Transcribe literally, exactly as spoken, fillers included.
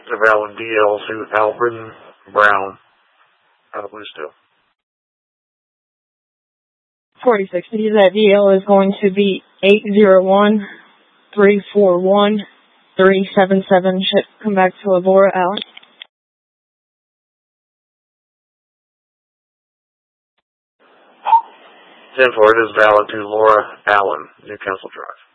The valid D L to Alvin Brown out of Bluestill. forty sixty, that D L is going to be eight zero one, three four one, three seven seven. Should come back to Laura Allen. ten four, it is valid to Laura Allen, Newcastle Drive.